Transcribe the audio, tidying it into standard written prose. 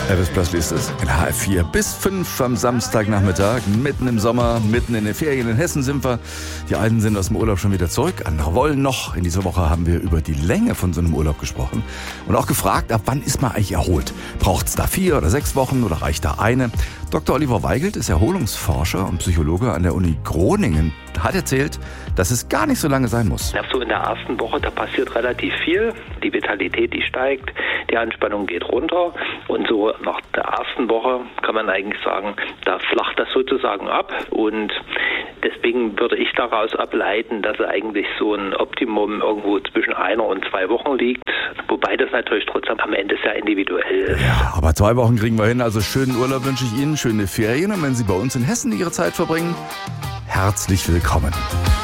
Elvis Presley ist es in HR4 bis 5 am Samstagnachmittag, mitten im Sommer, mitten in den Ferien. In Hessen sind wir. Die einen sind aus dem Urlaub schon wieder zurück, andere wollen noch. In dieser Woche haben wir über die Länge von so einem Urlaub gesprochen und auch gefragt, ab wann ist man eigentlich erholt? Braucht es da 4 oder 6 Wochen oder reicht da eine? Dr. Oliver Weigelt ist Erholungsforscher und Psychologe an der Uni Groningen. Hat erzählt, dass es gar nicht so lange sein muss. Ja, so in der ersten Woche, da passiert relativ viel. Die Vitalität, die steigt, die Anspannung geht runter. Und so nach der ersten Woche kann man eigentlich sagen, da flacht das sozusagen ab. Und deswegen würde ich daraus ableiten, dass eigentlich so ein Optimum irgendwo zwischen 1 und 2 Wochen liegt. Wobei das natürlich trotzdem am Ende sehr individuell ist. Ja, aber 2 Wochen kriegen wir hin. Also schönen Urlaub wünsche ich Ihnen, schöne Ferien. Und wenn Sie bei uns in Hessen Ihre Zeit verbringen, herzlich willkommen.